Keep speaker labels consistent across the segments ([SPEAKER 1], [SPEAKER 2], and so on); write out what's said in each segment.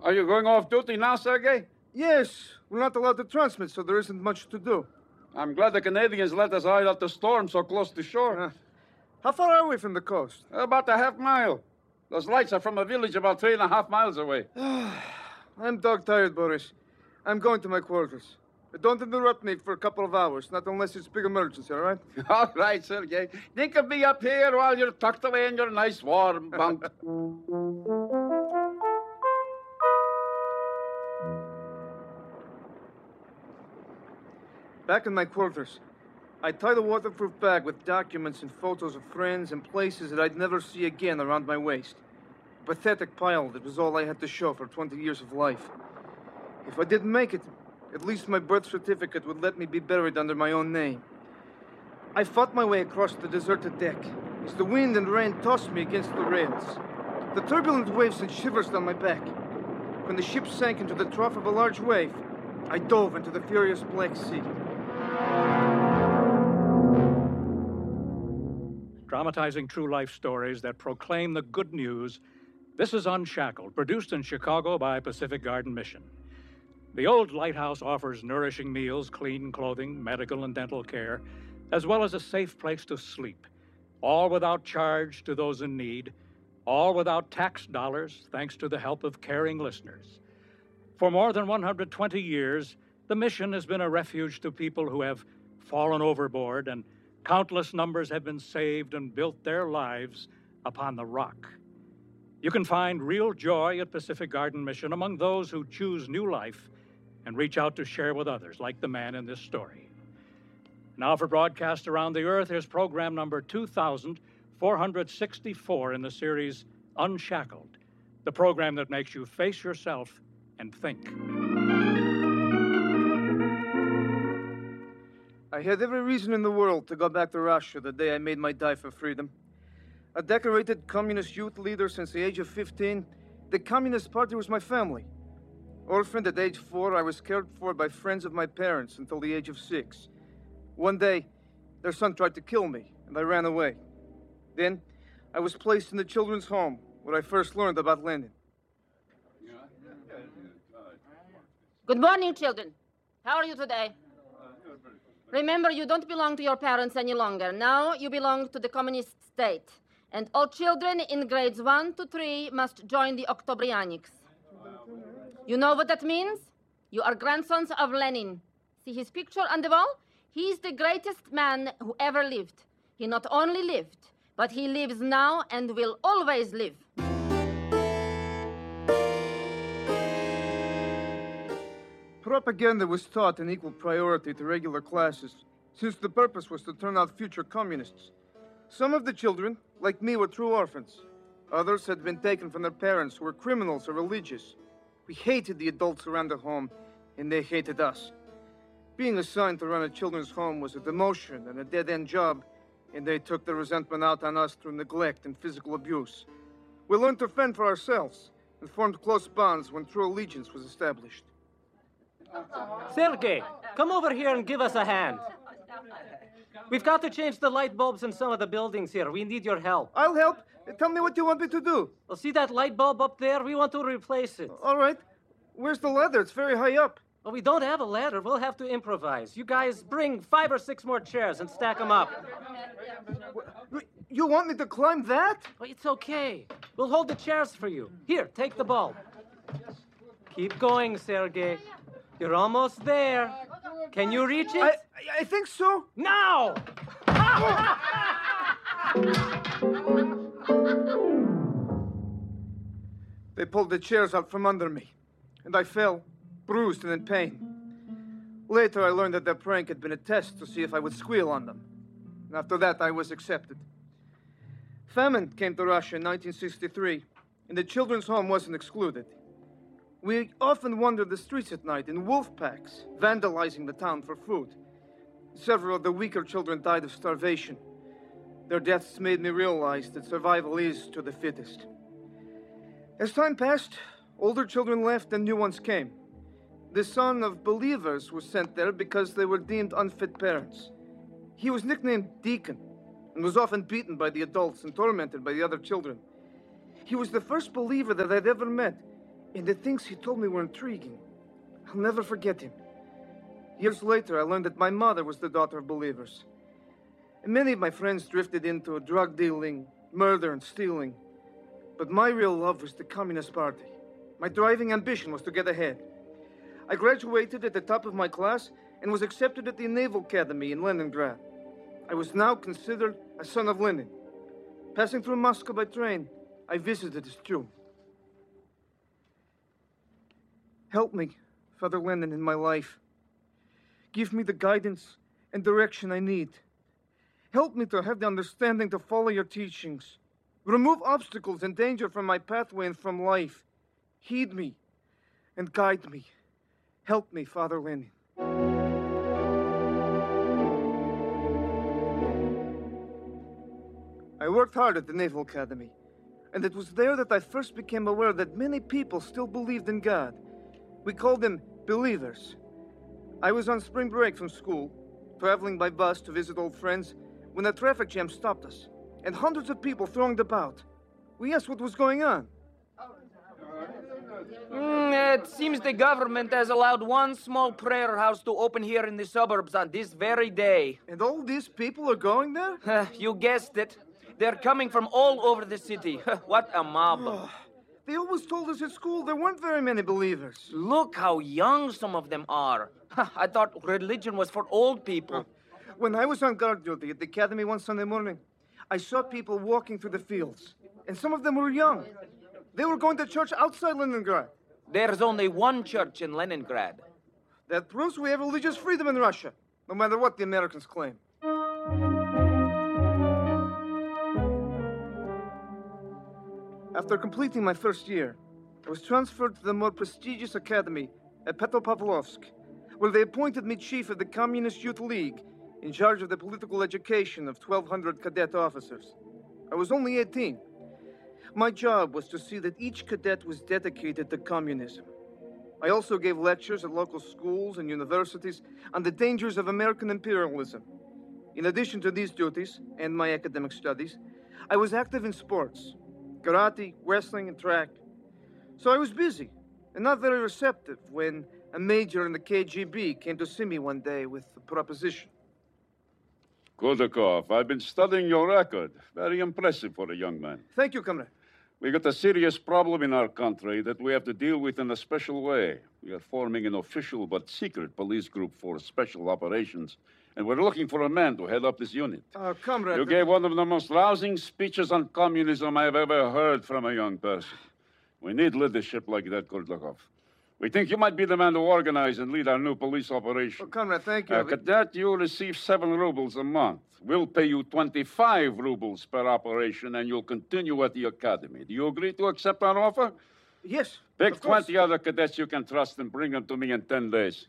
[SPEAKER 1] Are you going off duty now, Sergei?
[SPEAKER 2] Yes, we're not allowed to transmit, so there isn't much to do.
[SPEAKER 1] I'm glad the Canadians let us ride out the storm so close to shore.
[SPEAKER 2] How far are we from the coast?
[SPEAKER 1] About a half mile. Those lights are from a village about 3.5 miles away.
[SPEAKER 2] I'm dog-tired, Boris. I'm going to my quarters. Don't interrupt me for a couple of hours, not unless it's a big emergency, all right?
[SPEAKER 1] All right, Sergei. Think of me up here while you're tucked away in your nice warm bunk.
[SPEAKER 2] Back in my quarters, I tied a waterproof bag with documents and photos of friends and places that I'd never see again around my waist. A pathetic pile that was all I had to show for 20 years of life. If I didn't make it, at least my birth certificate would let me be buried under my own name. I fought my way across the deserted deck as the wind and rain tossed me against the rails. The turbulent waves sent shivers down my back. When the ship sank into the trough of a large wave, I dove into the furious Black Sea.
[SPEAKER 3] Dramatizing true life stories that proclaim the good news, this is Unshackled, produced in Chicago by Pacific Garden Mission. The old lighthouse offers nourishing meals, clean clothing, medical and dental care, as well as a safe place to sleep, all without charge to those in need, all without tax dollars, thanks to the help of caring listeners. For more than 120 years, the mission has been a refuge to people who have fallen overboard, and countless numbers have been saved and built their lives upon the rock. You can find real joy at Pacific Garden Mission among those who choose new life and reach out to share with others, like the man in this story. Now, for broadcast around the earth, here's program number 2464 in the series Unshackled, the program that makes you face yourself and think.
[SPEAKER 2] I had every reason in the world to go back to Russia the day I made my dive for freedom. A decorated communist youth leader since the age of 15, the Communist Party was my family. Orphaned at age 4, I was cared for by friends of my parents until the age of 6. One day, their son tried to kill me, and I ran away. Then, I was placed in the children's home, where I first learned about Lenin.
[SPEAKER 4] Good morning, children. How are you today? Remember, you don't belong to your parents any longer. Now you belong to the communist state. And all children in grades 1 to 3 must join the Oktobrianiks. You know what that means? You are grandsons of Lenin. See his picture on the wall? He's the greatest man who ever lived. He not only lived, but he lives now and will always live.
[SPEAKER 2] Propaganda was taught in equal priority to regular classes, since the purpose was to turn out future communists. Some of the children, like me, were true orphans. Others had been taken from their parents who were criminals or religious. We hated the adults around the home, and they hated us. Being assigned to run a children's home was a demotion and a dead-end job, and they took the resentment out on us through neglect and physical abuse. We learned to fend for ourselves and formed close bonds when true allegiance was established.
[SPEAKER 5] Sergei, come over here and give us a hand. We've got to change the light bulbs in some of the buildings here. We need your help.
[SPEAKER 2] I'll help. Tell me what you want me to do.
[SPEAKER 5] Well, see that light bulb up there? We want to replace it.
[SPEAKER 2] All right. Where's the ladder? It's very high up.
[SPEAKER 5] Well, we don't have a ladder. We'll have to improvise. You guys bring 5 or 6 more chairs and stack them up.
[SPEAKER 2] You want me to climb that?
[SPEAKER 5] Well, it's okay. We'll hold the chairs for you. Here, take the bulb. Keep going, Sergei. You're almost there. Can you reach it?
[SPEAKER 2] I think so.
[SPEAKER 5] Now!
[SPEAKER 2] They pulled the chairs out from under me, and I fell, bruised and in pain. Later, I learned that their prank had been a test to see if I would squeal on them. And after that, I was accepted. Famine came to Russia in 1963, and the children's home wasn't excluded. We often wandered the streets at night in wolf packs, vandalizing the town for food. Several of the weaker children died of starvation. Their deaths made me realize that survival is to the fittest. As time passed, older children left and new ones came. The son of believers was sent there because they were deemed unfit parents. He was nicknamed Deacon and was often beaten by the adults and tormented by the other children. He was the first believer that I'd ever met, And the things he told me were intriguing. I'll never forget him. Years later, I learned that my mother was the daughter of believers. And many of my friends drifted into drug dealing, murder, and stealing. But my real love was the Communist Party. My driving ambition was to get ahead. I graduated at the top of my class and was accepted at the Naval Academy in Leningrad. I was now considered a son of Lenin. Passing through Moscow by train, I visited his tomb. Help me, Father Lenin, in my life. Give me the guidance and direction I need. Help me to have the understanding to follow your teachings. Remove obstacles and danger from my pathway and from life. Heed me and guide me. Help me, Father Lenin. I worked hard at the Naval Academy, and it was there that I first became aware that many people still believed in God. We called them believers. I was on spring break from school, traveling by bus to visit old friends, when a traffic jam stopped us, and hundreds of people thronged about. We asked what was going on.
[SPEAKER 6] It seems the government has allowed one small prayer house to open here in the suburbs on this very day.
[SPEAKER 2] And all these people are going there?
[SPEAKER 6] You guessed it. They're coming from all over the city. What a mob.
[SPEAKER 2] They always told us at school there weren't very many believers.
[SPEAKER 6] Look how young some of them are. I thought religion was for old people.
[SPEAKER 2] When I was on guard duty at the academy one Sunday morning, I saw people walking through the fields, and some of them were young. They were going to church outside Leningrad.
[SPEAKER 6] There's only one church in Leningrad.
[SPEAKER 2] That proves we have religious freedom in Russia, no matter what the Americans claim. After completing my first year, I was transferred to the more prestigious academy at Petropavlovsk, where they appointed me chief of the Communist Youth League, in charge of the political education of 1,200 cadet officers. I was only 18. My job was to see that each cadet was dedicated to communism. I also gave lectures at local schools and universities on the dangers of American imperialism. In addition to these duties and my academic studies, I was active in sports, karate, wrestling, and track. So I was busy and not very receptive when a major in the KGB came to see me one day with a proposition.
[SPEAKER 1] Kurdakov, I've been studying your record. Very impressive for a young man.
[SPEAKER 2] Thank you, comrade.
[SPEAKER 1] We got a serious problem in our country that we have to deal with in a special way. We are forming an official but secret police group for special operations, and we're looking for a man to head up this unit.
[SPEAKER 2] Comrade...
[SPEAKER 1] You gave one of the most rousing speeches on communism I've ever heard from a young person. We need leadership like that, Kurdakov. We think you might be the man to organize and lead our new police operation.
[SPEAKER 2] Comrade, thank you.
[SPEAKER 1] Cadet, you receive 7 rubles a month. We'll pay you 25 rubles per operation, and you'll continue at the academy. Do you agree to accept our offer?
[SPEAKER 2] Yes.
[SPEAKER 1] Pick 20 other cadets you can trust and bring them to me in 10 days.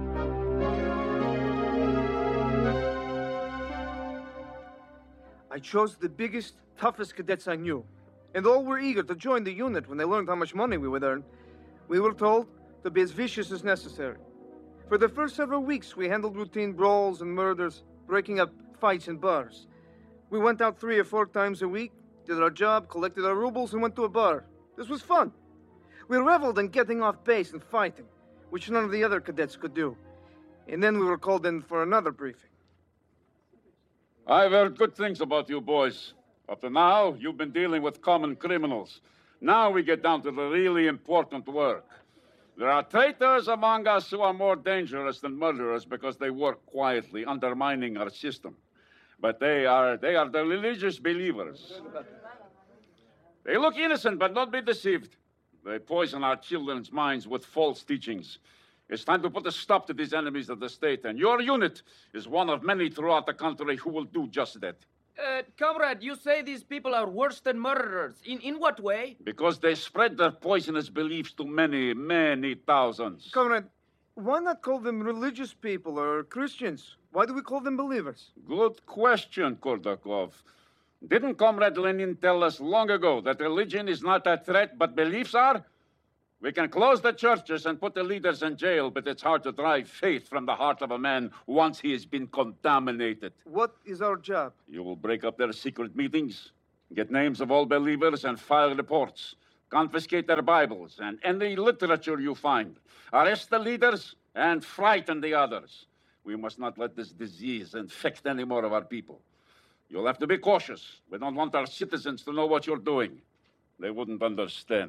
[SPEAKER 2] I chose the biggest, toughest cadets I knew, and all were eager to join the unit when they learned how much money we would earn. We were told to be as vicious as necessary. For the first several weeks, we handled routine brawls and murders, breaking up fights in bars. We went out 3 or 4 times a week, did our job, collected our rubles, and went to a bar. This was fun. We reveled in getting off base and fighting, which none of the other cadets could do. And then we were called in for another briefing.
[SPEAKER 1] I've heard good things about you boys. Up to now, you've been dealing with common criminals. Now we get down to the really important work. There are traitors among us who are more dangerous than murderers because they work quietly, undermining our system. But they are the religious believers. They look innocent, but don't be deceived. They poison our children's minds with false teachings. It's time to put a stop to these enemies of the state, and your unit is one of many throughout the country who will do just that.
[SPEAKER 6] Comrade, you say these people are worse than murderers. In what way?
[SPEAKER 1] Because they spread their poisonous beliefs to many, many thousands.
[SPEAKER 2] Comrade, why not call them religious people or Christians? Why do we call them believers?
[SPEAKER 1] Good question, Kurdakov. Didn't Comrade Lenin tell us long ago that religion is not a threat, but beliefs are? We can close the churches and put the leaders in jail, but it's hard to drive faith from the heart of a man once he has been contaminated.
[SPEAKER 2] What is our job?
[SPEAKER 1] You will break up their secret meetings, get names of all believers, and file reports. Confiscate their Bibles and any literature you find. Arrest the leaders and frighten the others. We must not let this disease infect any more of our people. You'll have to be cautious. We don't want our citizens to know what you're doing. They wouldn't understand.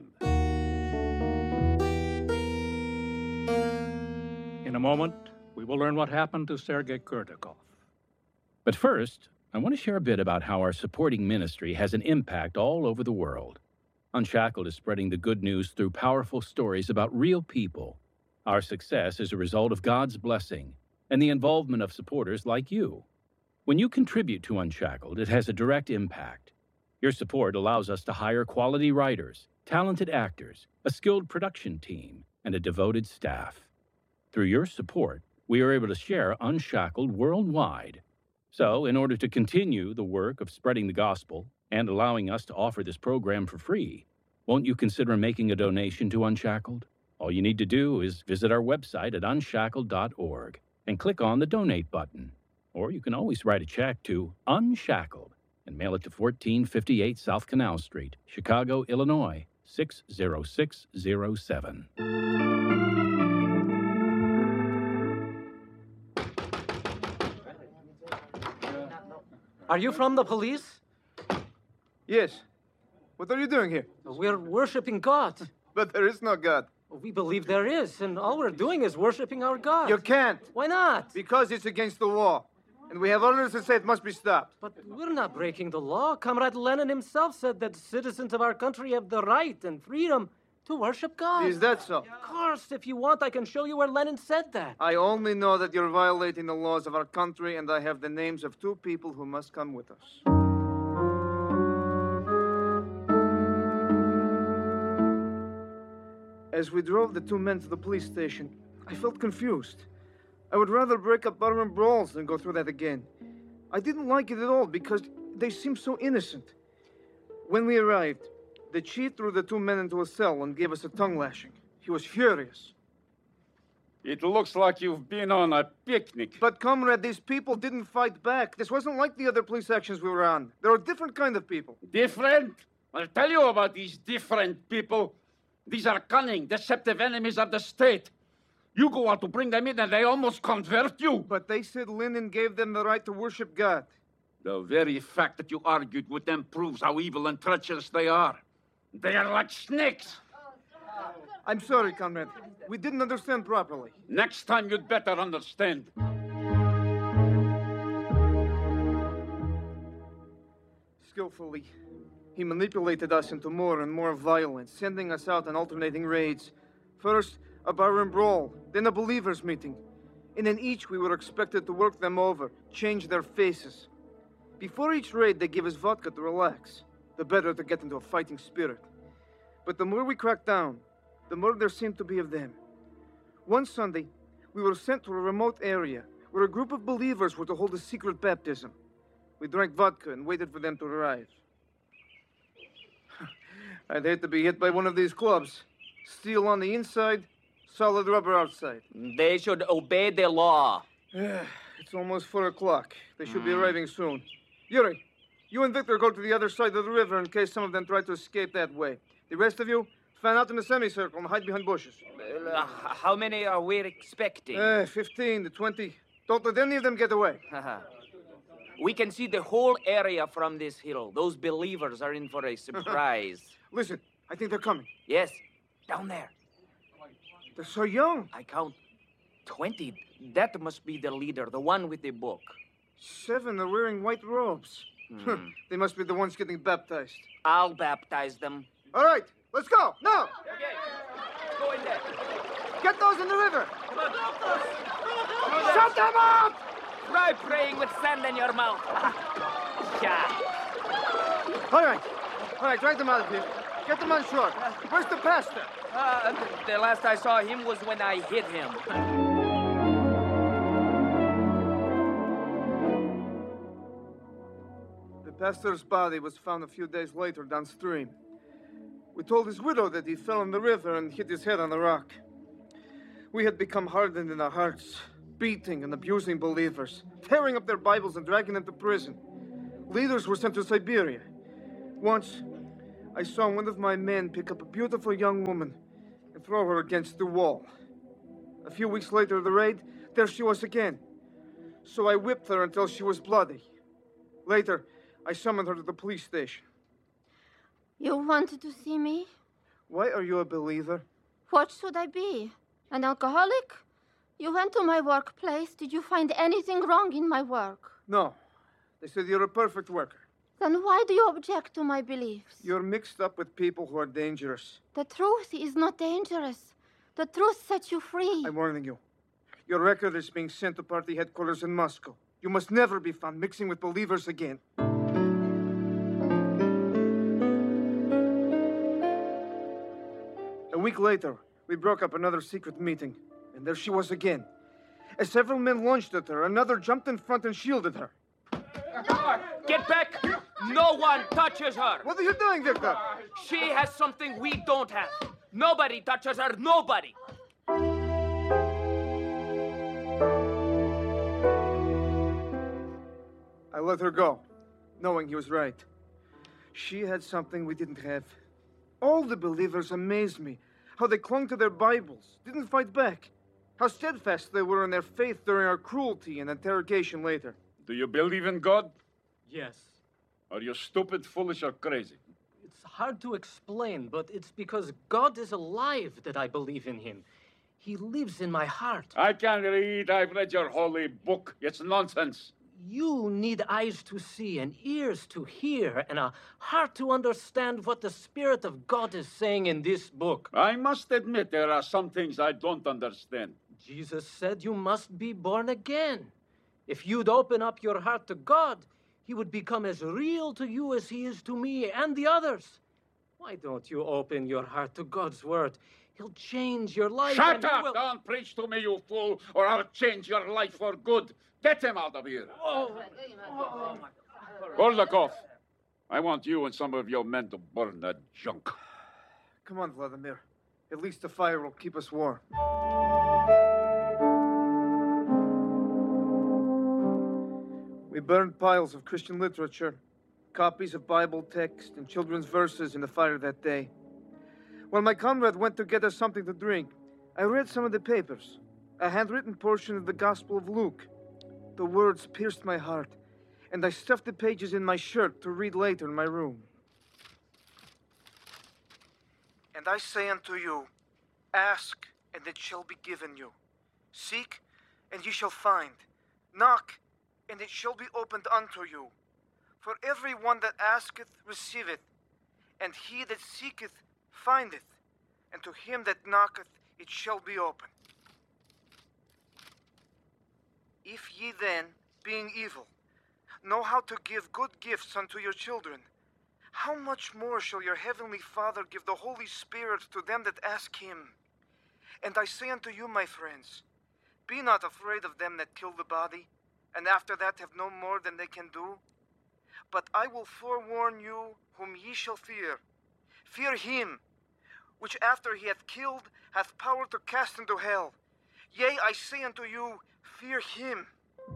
[SPEAKER 3] In a moment, we will learn what happened to Sergei Kurtikov.
[SPEAKER 7] But first, I want to share a bit about how our supporting ministry has an impact all over the world. Unshackled is spreading the good news through powerful stories about real people. Our success is a result of God's blessing and the involvement of supporters like you. When you contribute to Unshackled, it has a direct impact. Your support allows us to hire quality writers, talented actors, a skilled production team, and a devoted staff. Through your support, we are able to share Unshackled worldwide. So, in order to continue the work of spreading the gospel and allowing us to offer this program for free, won't you consider making a donation to Unshackled? All you need to do is visit our website at unshackled.org and click on the donate button. Or you can always write a check to Unshackled and mail it to 1458 South Canal Street, Chicago, Illinois, 60607.
[SPEAKER 5] Are you from the police?
[SPEAKER 2] Yes. What are you doing here?
[SPEAKER 5] We're worshiping God.
[SPEAKER 2] But there is no God.
[SPEAKER 5] We believe there is, and all we're doing is worshiping our God.
[SPEAKER 2] You can't.
[SPEAKER 5] Why not?
[SPEAKER 2] Because it's against the law. And we have orders that say it must be stopped.
[SPEAKER 5] But we're not breaking the law. Comrade Lenin himself said that citizens of our country have the right and freedom to worship God.
[SPEAKER 2] Is that so?
[SPEAKER 5] Of course, if you want, I can show you where Lenin said that.
[SPEAKER 2] I only know that you're violating the laws of our country, and I have the names of 2 people who must come with us. As we drove the 2 men to the police station, I felt confused. I would rather break up barroom brawls than go through that again. I didn't like it at all because they seemed so innocent. When we arrived, the chief threw the 2 men into a cell and gave us a tongue lashing. He was furious.
[SPEAKER 1] It looks like you've been on a picnic.
[SPEAKER 2] But, comrade, these people didn't fight back. This wasn't like the other police actions we were on. They were a different kind of people.
[SPEAKER 1] Different? I'll tell you about these different people. These are cunning, deceptive enemies of the state. You go out to bring them in and they almost convert you.
[SPEAKER 2] But they said Lenin gave them the right to worship God.
[SPEAKER 1] The very fact that you argued with them proves how evil and treacherous they are. They are like snakes.
[SPEAKER 2] I'm sorry, comrade. We didn't understand properly.
[SPEAKER 1] Next time you'd better understand.
[SPEAKER 2] Skillfully, he manipulated us into more and more violence, sending us out on alternating raids. First, a barroom brawl, then a believers' meeting. And in each, we were expected to work them over, change their faces. Before each raid, they give us vodka to relax, the better to get into a fighting spirit. But the more we cracked down, the more there seemed to be of them. One Sunday, we were sent to a remote area where a group of believers were to hold a secret baptism. We drank vodka and waited for them to arrive. I'd hate to be hit by one of these clubs. Steel on the inside, solid rubber outside.
[SPEAKER 6] They should obey the law.
[SPEAKER 2] It's almost 4 o'clock. They should be arriving soon. Yuri, you and Victor go to the other side of the river in case some of them try to escape that way. The rest of you, fan out in a semicircle and hide behind bushes.
[SPEAKER 6] How many are we expecting?
[SPEAKER 2] 15 to 20. Don't let any of them get away.
[SPEAKER 6] We can see the whole area from this hill. Those believers are in for a surprise.
[SPEAKER 2] Listen, I think they're coming.
[SPEAKER 6] Yes, down there.
[SPEAKER 2] They're so young.
[SPEAKER 6] I count 20. That must be the leader, the one with the book.
[SPEAKER 2] 7 are wearing white robes. They must be the ones getting baptized.
[SPEAKER 6] I'll baptize them.
[SPEAKER 2] All right, let's go. Now!
[SPEAKER 6] Okay, go in there.
[SPEAKER 2] Get those in the river.
[SPEAKER 6] Shut them up! Try praying with sand in your mouth. Yeah.
[SPEAKER 2] All right, drag them out of here. Get them on shore. Where's the pastor?
[SPEAKER 6] The last I saw him was when I hit him.
[SPEAKER 2] The pastor's body was found a few days later downstream. We told his widow that he fell in the river and hit his head on a rock. We had become hardened in our hearts, beating and abusing believers, tearing up their Bibles and dragging them to prison. Leaders were sent to Siberia. Once, I saw one of my men pick up a beautiful young woman and throw her against the wall. A few weeks later, the raid, there she was again. So I whipped her until she was bloody. Later, I summoned her to the police station.
[SPEAKER 4] You wanted to see me?
[SPEAKER 2] Why are you a believer?
[SPEAKER 4] What should I be? An alcoholic? You went to my workplace. Did you find anything wrong in my work?
[SPEAKER 2] No. They said you're a perfect worker.
[SPEAKER 4] Then why do you object to my beliefs?
[SPEAKER 2] You're mixed up with people who are dangerous.
[SPEAKER 4] The truth is not dangerous. The truth sets you free.
[SPEAKER 2] I'm warning you. Your record is being sent to party headquarters in Moscow. You must never be found mixing with believers again. A week later, we broke up another secret meeting, and there she was again. As several men lunged at her, another jumped in front and shielded her.
[SPEAKER 6] Get back! No one touches her!
[SPEAKER 2] What are you doing, Victor?
[SPEAKER 6] She has something we don't have. Nobody touches her, nobody!
[SPEAKER 2] I let her go, knowing he was right. She had something we didn't have. All the believers amazed me. How they clung to their Bibles, didn't fight back. How steadfast they were in their faith during our cruelty and interrogation later.
[SPEAKER 1] Do you believe in God?
[SPEAKER 5] Yes.
[SPEAKER 1] Are you stupid, foolish, or crazy?
[SPEAKER 5] It's hard to explain, but it's because God is alive that I believe in him. He lives in my heart.
[SPEAKER 1] I can read. I've read your holy book. It's nonsense.
[SPEAKER 5] You need eyes to see and ears to hear and a heart to understand what the Spirit of God is saying in this book.
[SPEAKER 1] I must admit there are some things I don't understand.
[SPEAKER 5] Jesus said you must be born again. If you'd open up your heart to God, he would become as real to you as he is to me and the others. Why don't you open your heart to God's word? He'll change your life.
[SPEAKER 1] Shut up! Don't preach to me, you fool, or I'll change your life for good. Get him out of here. Goldakov, I want you and some of your men to burn that junk.
[SPEAKER 2] Come on, Vladimir. At least the fire will keep us warm. We burned piles of Christian literature, copies of Bible text, and children's verses in the fire that day. When my comrade went to get us something to drink, I read some of the papers, a handwritten portion of the Gospel of Luke. The words pierced my heart, and I stuffed the pages in my shirt to read later in my room. And I say unto you, ask, and it shall be given you. Seek, and ye shall find. Knock, and it shall be opened unto you. For every one that asketh receiveth, and he that seeketh findeth, and to him that knocketh it shall be opened. If ye then, being evil, know how to give good gifts unto your children, how much more shall your heavenly Father give the Holy Spirit to them that ask him? And I say unto you, my friends, be not afraid of them that kill the body, and after that have no more than they can do. But I will forewarn you whom ye shall fear. Fear him, which after he hath killed hath power to cast into hell. Yea, I say unto you, fear him.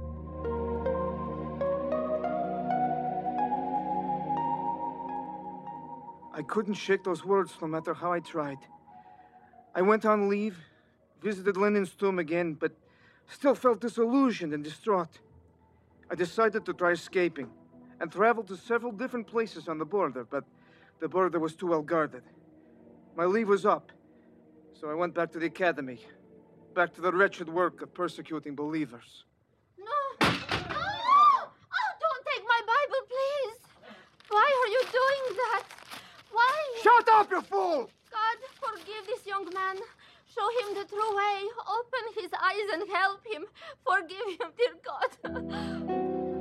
[SPEAKER 2] I couldn't shake those words no matter how I tried. I went on leave, visited Lenin's tomb again, but still felt disillusioned and distraught. I decided to try escaping and traveled to several different places on the border, but the border was too well guarded. My leave was up, so I went back to the academy, back to the wretched work of persecuting believers.
[SPEAKER 4] No! No! Oh, don't take my Bible, please! Why are you doing that? Why?
[SPEAKER 2] Shut up, you fool!
[SPEAKER 4] God, forgive this young man. Show him the true way. Open his eyes and help him. Forgive him, dear God.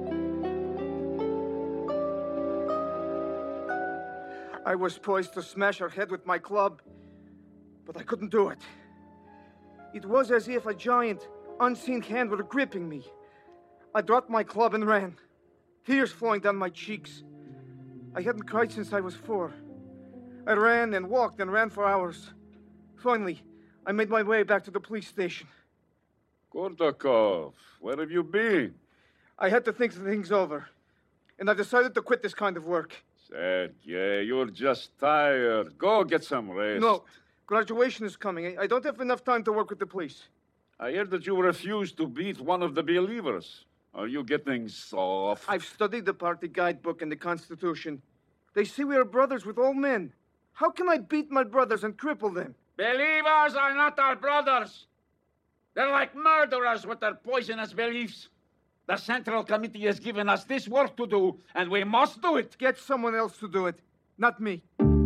[SPEAKER 2] I was poised to smash her head with my club, but I couldn't do it. It was as if a giant, unseen hand were gripping me. I dropped my club and ran, tears flowing down my cheeks. I hadn't cried since I was 4. I ran and walked and ran for hours. Finally, I made my way back to the police station.
[SPEAKER 1] Goldakov, where have you been?
[SPEAKER 2] I had to think things over, and I decided to quit this kind of work.
[SPEAKER 1] Sergei, you're just tired. Go get some rest.
[SPEAKER 2] No, graduation is coming. I don't have enough time to work with the police.
[SPEAKER 1] I heard that you refused to beat one of the believers. Are you getting soft?
[SPEAKER 2] I've studied the party guidebook and the Constitution. They say we are brothers with all men. How can I beat my brothers and cripple them?
[SPEAKER 1] Believers are not our brothers. They're like murderers with their poisonous beliefs. The Central Committee has given us this work to do, and we must do it.
[SPEAKER 2] Get someone else to do it, not me.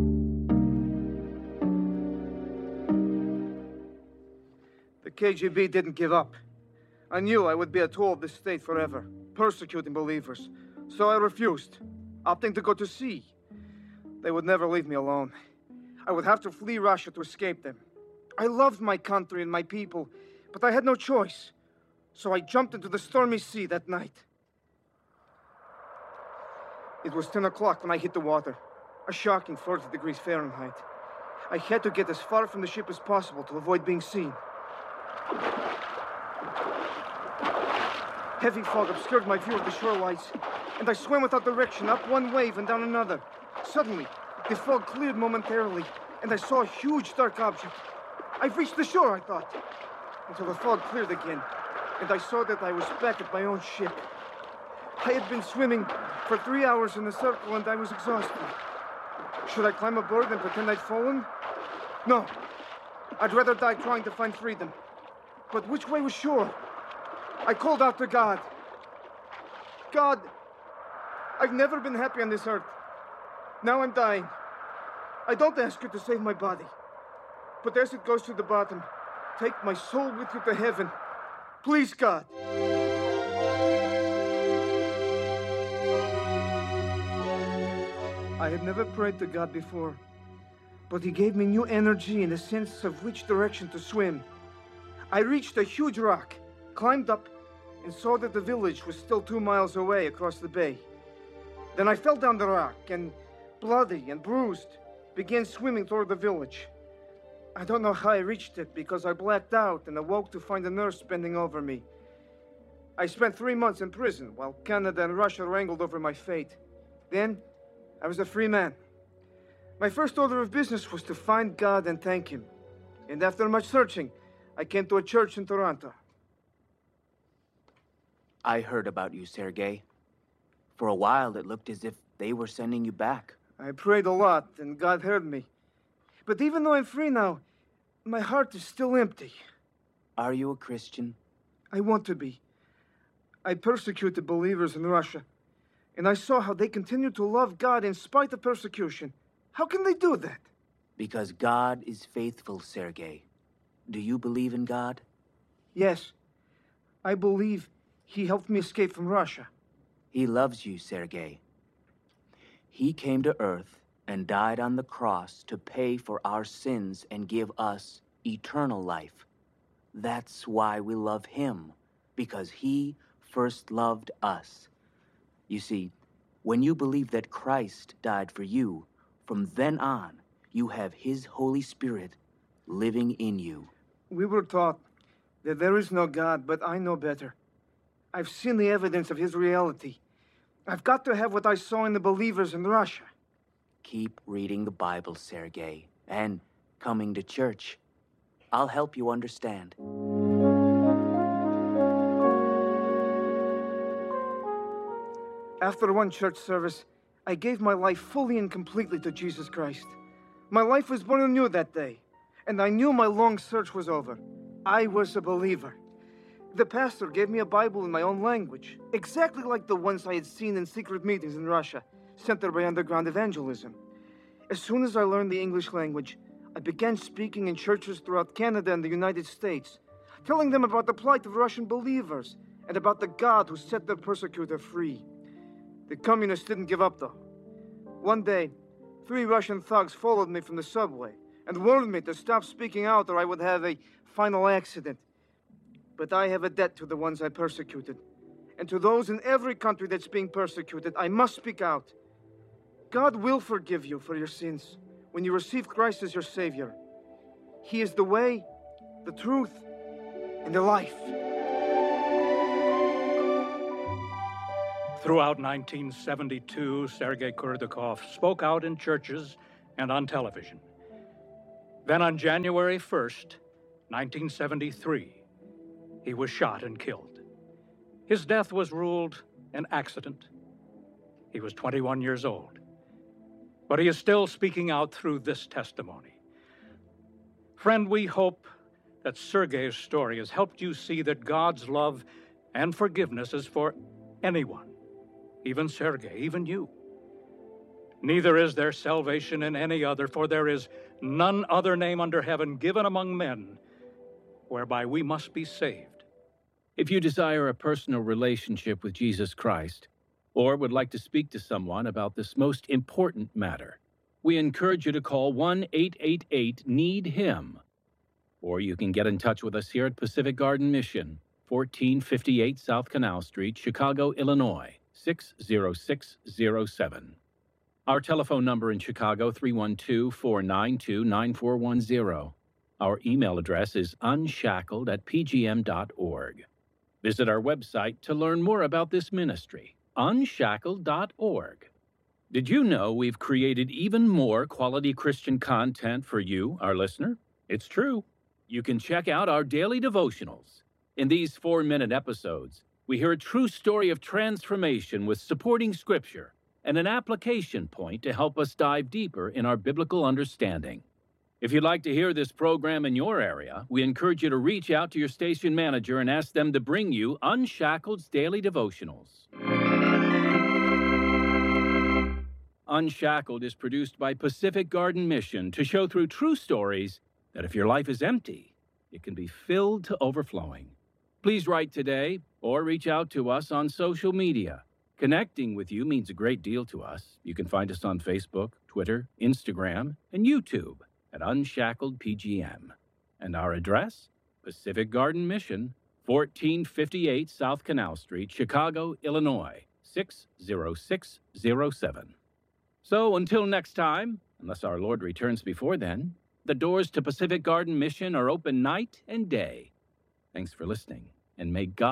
[SPEAKER 2] The KGB didn't give up. I knew I would be a tool of the state forever, persecuting believers. So I refused, opting to go to sea. They would never leave me alone. I would have to flee Russia to escape them. I loved my country and my people, but I had no choice. So I jumped into the stormy sea that night. It was 10 o'clock when I hit the water, a shocking 40 degrees Fahrenheit. I had to get as far from the ship as possible to avoid being seen. Heavy fog obscured my view of the shore lights, and I swam without direction, up one wave and down another. Suddenly, the fog cleared momentarily, and I saw a huge dark object. I've reached the shore, I thought, until the fog cleared again, and I saw that I was back at my own ship. I had been swimming for 3 hours in a circle, and I was exhausted. Should I climb aboard and pretend I'd fallen? No. I'd rather die trying to find freedom. But which way was shore? I called out to God. God, I've never been happy on this earth. Now I'm dying. I don't ask you to save my body. But as it goes to the bottom, take my soul with you to heaven. Please, God. I had never prayed to God before, but He gave me new energy and a sense of which direction to swim. I reached a huge rock, climbed up, and saw that the village was still 2 miles away across the bay. Then I fell down the rock and, bloody and bruised, began swimming toward the village. I don't know how I reached it because I blacked out and awoke to find a nurse bending over me. I spent 3 months in prison while Canada and Russia wrangled over my fate. Then, I was a free man. My first order of business was to find God and thank Him. And after much searching, I came to a church in Toronto.
[SPEAKER 8] I heard about you, Sergei. For a while, it looked as if they were sending you back.
[SPEAKER 2] I prayed a lot, and God heard me. But even though I'm free now, my heart is still empty.
[SPEAKER 8] Are you a Christian?
[SPEAKER 2] I want to be. I persecuted believers in Russia, and I saw how they continue to love God in spite of persecution. How can they do that?
[SPEAKER 8] Because God is faithful, Sergei. Do you believe in God?
[SPEAKER 2] Yes. I believe He helped me escape from Russia.
[SPEAKER 8] He loves you, Sergei. He came to Earth and died on the cross to pay for our sins and give us eternal life. That's why we love Him, because He first loved us. You see, when you believe that Christ died for you, from then on, you have His Holy Spirit living in you.
[SPEAKER 2] We were taught that there is no God, but I know better. I've seen the evidence of His reality. I've got to have what I saw in the believers in Russia.
[SPEAKER 8] Keep reading the Bible, Sergei, and coming to church. I'll help you understand.
[SPEAKER 2] After one church service, I gave my life fully and completely to Jesus Christ. My life was born anew that day, and I knew my long search was over. I was a believer. The pastor gave me a Bible in my own language, exactly like the ones I had seen in secret meetings in Russia, centered by underground evangelism. As soon as I learned the English language, I began speaking in churches throughout Canada and the United States, telling them about the plight of Russian believers and about the God who set their persecutor free. The communists didn't give up, though. One day, 3 Russian thugs followed me from the subway and warned me to stop speaking out or I would have a final accident. But I have a debt to the ones I persecuted. And to those in every country that's being persecuted, I must speak out. God will forgive you for your sins when you receive Christ as your Savior. He is the way, the truth, and the life.
[SPEAKER 3] Throughout 1972, Sergei Kurdakov spoke out in churches and on television. Then on January 1st, 1973, he was shot and killed. His death was ruled an accident. He was 21 years old. But he is still speaking out through this testimony. Friend, we hope that Sergei's story has helped you see that God's love and forgiveness is for anyone, even Sergei, even you. Neither is there salvation in any other, for there is none other name under heaven given among men whereby we must be saved.
[SPEAKER 7] If you desire a personal relationship with Jesus Christ, or would like to speak to someone about this most important matter, we encourage you to call 1-888-NEED-HIM. Or you can get in touch with us here at Pacific Garden Mission, 1458 South Canal Street, Chicago, Illinois, 60607. Our telephone number in Chicago, 312-492-9410. Our email address is unshackled@pgm.org. Visit our website to learn more about this ministry, unshackled.org. Did you know we've created even more quality Christian content for you, our listener? It's true. You can check out our daily devotionals. In these 4-minute episodes, we hear a true story of transformation with supporting scripture and an application point to help us dive deeper in our biblical understanding. If you'd like to hear this program in your area, we encourage you to reach out to your station manager and ask them to bring you Unshackled's daily devotionals. Unshackled is produced by Pacific Garden Mission to show through true stories that if your life is empty, it can be filled to overflowing. Please write today or reach out to us on social media. Connecting with you means a great deal to us. You can find us on Facebook, Twitter, Instagram, and YouTube at Unshackled PGM. And our address, Pacific Garden Mission, 1458 South Canal Street, Chicago, Illinois, 60607. So until next time, unless our Lord returns before then, the doors to Pacific Garden Mission are open night and day. Thanks for listening, and may God